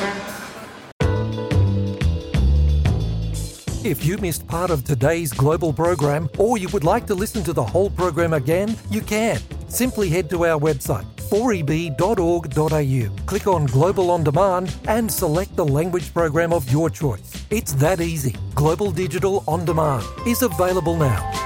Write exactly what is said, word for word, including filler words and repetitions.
If you missed part of today's Global program, or you would like to listen to the whole program again, you can. Simply head to our website, four e b dot org dot a u. Click on Global On Demand and select the language program of your choice. It's that easy. Global Digital On Demand is available now.